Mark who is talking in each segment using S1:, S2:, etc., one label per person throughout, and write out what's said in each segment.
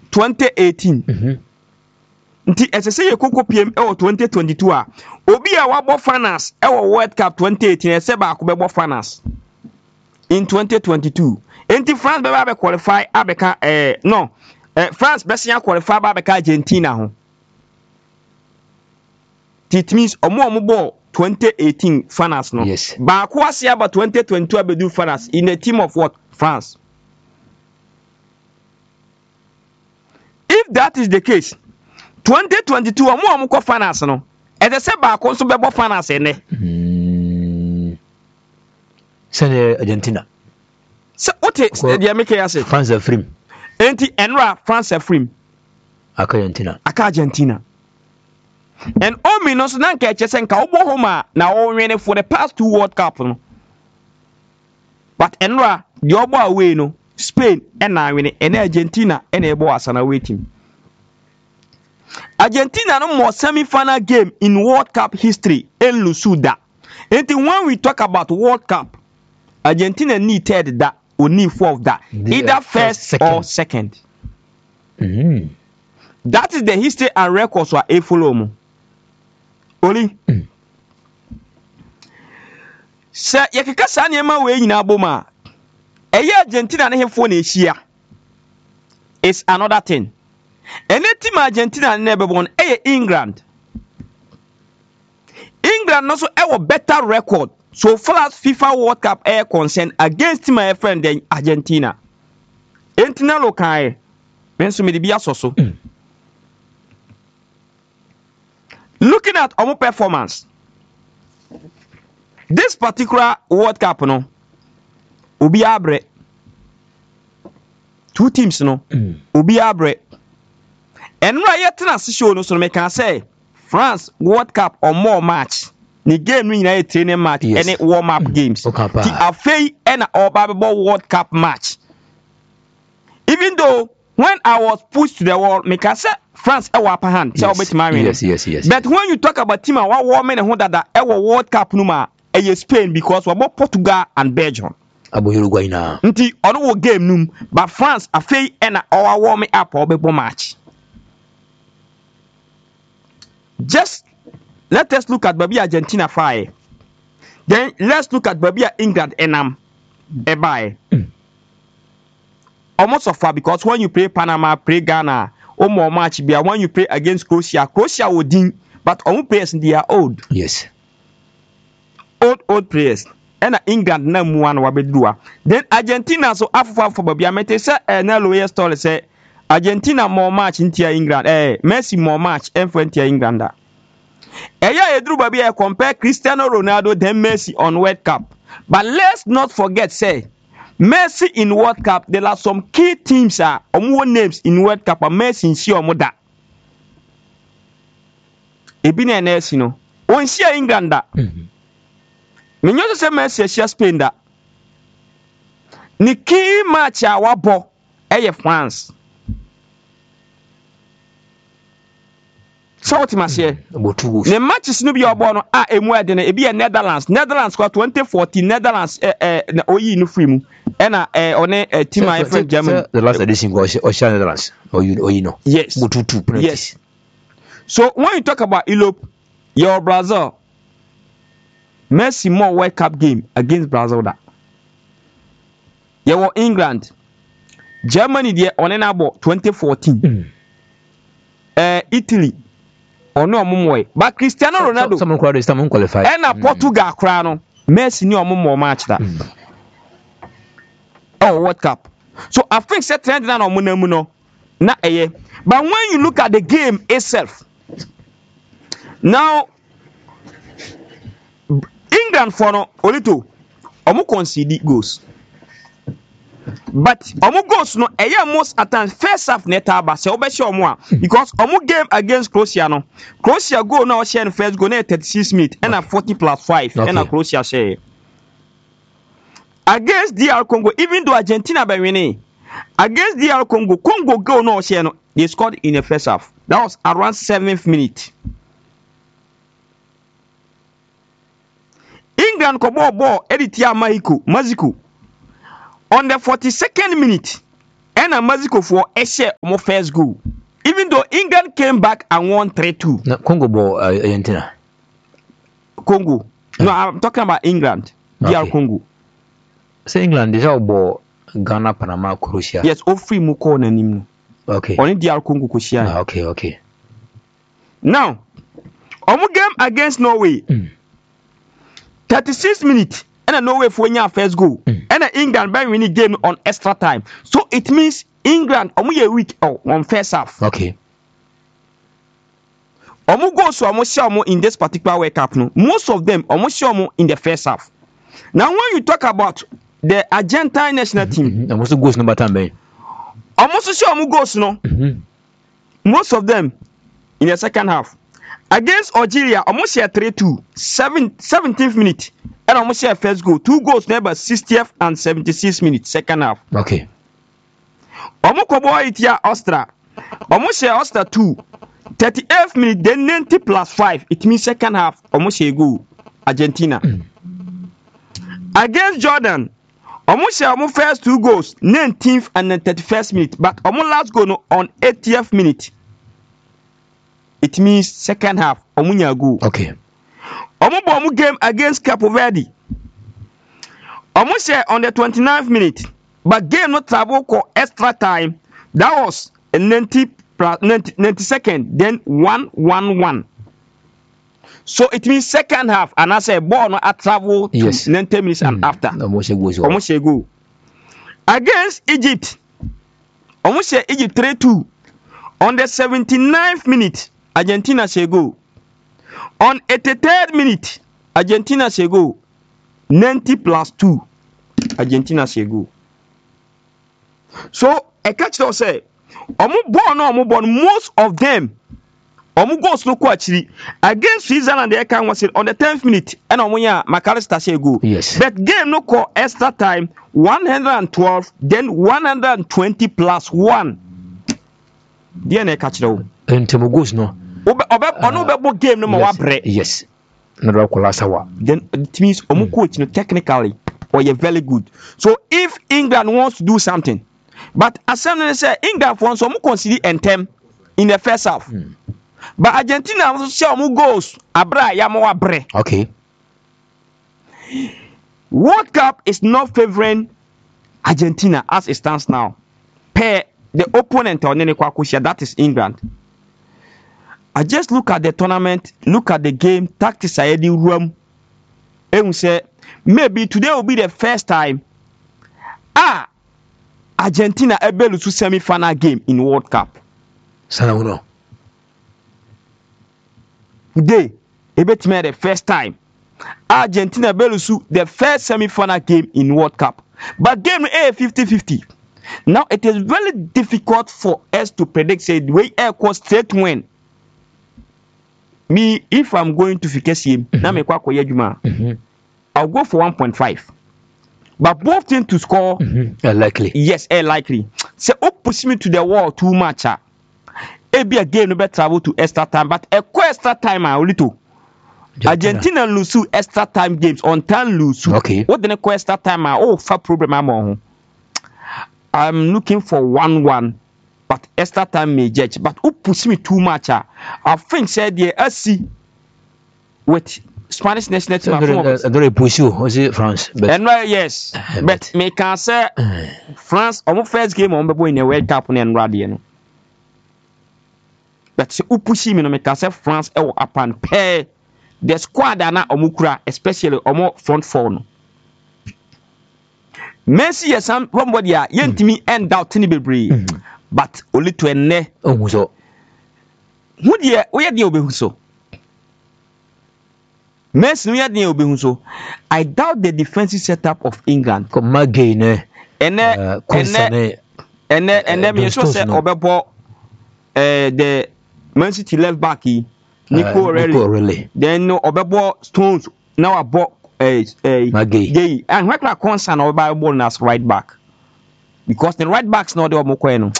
S1: 2018 nti esese ye koko pm 2022 a obi a wabo finals World Cup 2018 ese ba ko bebo finals in 2022 nti France be qualify abeka France besia qualify abeka Argentina ho. It means omo ball 2018 finals no.
S2: Yes.
S1: Ba ko asia ba 2022 abedu finals in a team of what? France. If that is the case, 2022 omo ko finals no. E dey say ba ko so bebo finals ene.
S2: Send Argentina.
S1: So what is the make ya say?
S2: France Afrim.
S1: Enti enra France Afrim.
S2: Aka
S1: Argentina. And Omi no so na nka eche nka obo homa na o win for the past 2 World Cup no. But enra the obo away no Spain and na win and Argentina and ebo asana waiting. Argentina no more semi-final game in World Cup history en lusuda. Enti when we talk about World Cup, Argentina need third that or need fourth that. Either first or second. That is the history and records wa e follow mo. Oli. Sir, yekeka sa niema we nyina boma. Eye Argentina ne hefo na ehia. It's another thing. Any team Argentina ne bebon England. England also have a better record so far as FIFA World Cup air concerned against my friend then Argentina. Entina lokai. Mensu me be so. Looking at our performance, this particular World Cup, no, Ubi Abre, 2 teams, no, Ubi Abre, and right show no, so make can say France World Cup or more match. The game we a training match, any warm up games. The Afei and Obababo World Cup match. Even though when I was pushed to the wall, make I say France a upper hand.
S2: Yes.
S1: But when you talk about team and 1 woman and that our World Cup numa a Spain because we about Portugal and Belgium.
S2: Abo Uruguay na.
S1: Nti ono game num, but France Afei and our warming up or bebo match. Just let us look at Baby Argentina fire. Then let's look at Baby England and Ebae. Almost so far because when you play Panama, play Ghana, more match be when you play against Croatia would ding, but all players they are old.
S2: Yes.
S1: Old players. And England na one wabedua. Then Argentina so afufa for Baby Amete say na lower story say Argentina more match into England. Messi more match and for England. Edru Baby compare Cristiano Ronaldo then Messi on World Cup. But let's not forget say Messi in World Cup, there are some key teams names in World Cup and Messi in si omoda. Ebine NS no. On si England da. Me nyo se Messi si Spain da. Ni key match a wabo France. So what must say? The matches no be obo no emu ade na ebi Netherlands. Netherlands got 2014 Netherlands na oyi no free mu. Ena one team my friend Germany.
S2: The last edition was Netherlands. Or you know.
S1: Yes. Yes. So when you talk about Europe, your Brazil, Messi more World Cup game against Brazil that. You England, Germany there on an about 2014. Italy. No more but Cristiano Ronaldo
S2: someone qualified
S1: and Portugal crown Messi no more match that World Cup. So I think set trend na no na eye. But when you look at the game itself, now England for no olito omo concede goals. But omo goals no most at times first half neta ba se obehye omo because omo game against Croatia no Croatia goal na o share first goal na 36 minutes and 40+5 and Croatia share against DR Congo. Even though Argentina be winning against DR Congo goal na o share no they scored in the first half. That was around 7th minute. England ko ball editia Mexico on the 42nd minute and a Mexico for a share more first goal. Even though England came back and won 3-2.
S2: No, Congo ball Argentina.
S1: Congo. No, I'm talking about England. DR
S2: Okay.
S1: Congo.
S2: Say England is all ball Ghana, Panama, Croatia.
S1: Yes, all free muko na nim.
S2: Okay.
S1: Only DR Congo kushia.
S2: Okay.
S1: Now, omu game against Norway. 36 minutes. And Norway for your first goal. And England by winning game on extra time. So it means England omu ye week on first half.
S2: Okay.
S1: Omu goals so omu share omu in this particular World Cup no. Most of them omu share omu in the first half. Now when you talk about the Argentine national team,
S2: And what's the goals number time, man?
S1: omu so share omu goals no. Most of them in the second half. Against Algeria, almost share 3-2, 17th minute, and almost share first goal. 2 goals never 60th and 76th minute, second half.
S2: Okay.
S1: Almost Kobo Itia Austria, almost share Austria 2, 38th minute, then 90 plus 5. It means second half, almost share goal. Argentina. Against Jordan, almost share almost first 2 goals, 19th and then 31st minute, but almost last goal no, on 80th minute. It means second half, omunya go.
S2: Okay.
S1: Omu game against Cape Verde. Omu share on the 29th minute, but game not travel for extra time. That was a 90 second, then 1-1-1. So it means second half, and I say ball not travel to
S2: Yes.
S1: 90 minutes and after.
S2: Omu
S1: Omu go. Against Egypt, Omu share Egypt 3-2. On the 79th minute, Argentina say go. On 83rd minute, Argentina say go. 90 plus 2, Argentina say go. So, I catch those say, most of them, goes no actually against Switzerland. They can was it on the 10th minute, and McAllister say go.
S2: Yes.
S1: But game no call extra time 112, then 120 plus 1. Dear catch though.
S2: And Timogos no.
S1: Obe game no more break.
S2: Yes. No Kolasawa.
S1: Then it means coach no technically or you're very good. So if England wants to do something, but as someone say England wants some consider entem in the first half. But Argentina also show goals abra yamo abre.
S2: Okay.
S1: World Cup is not favoring Argentina as it stands now. Per the opponent on any kwakusha, that is England. I just look at the tournament, look at the game, tactics I do room, and say maybe today will be the first time Argentina able to semi-final game in World Cup.
S2: Sanauno.
S1: Today, it be the first time Argentina able to the first semi-final game in World Cup. But game A 50-50. Now it is very difficult for us to predict say the way air course straight win. Me, if I'm going to Fikesi, I'll go for 1.5. But both teams to score
S2: likely.
S1: Yes, likely. Say push me to the wall too much. It be a game no better travel to extra time, but a extra time a little. Argentina lose extra time games on time lose.
S2: Okay.
S1: What the extra time for problem I'm looking for 1-1, but extra time may judge. But who push me too much? I think said the SC with Spanish national team.
S2: I don't push you. Was it France? But
S1: and yes, but me can say France on first game on in the World Cup and radio. But who push me no me can say France up and pair the squad na omukura, especially omo front four no. Messi yes somebody yentimi end out ni bebre but only to enne
S2: so
S1: who dey we dey obehu so Messi we dey obehu so I doubt the defensive setup of England
S2: come again
S1: enne me so say obebo the Man City left back Nico O'Reilly then no obebo Stones now about Gay and what like concern or ball as right back because the right back's not the Omokweno.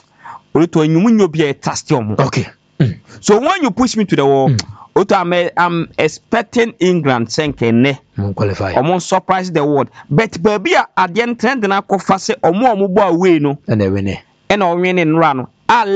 S2: Okay.
S1: So when you push me to the wall, I'm expecting England saying
S2: qualify.
S1: I'm surprise the world. But baby at the end trend na ko fase omo away no.
S2: And they win.
S1: ɛna ɔnwe ne nnora no a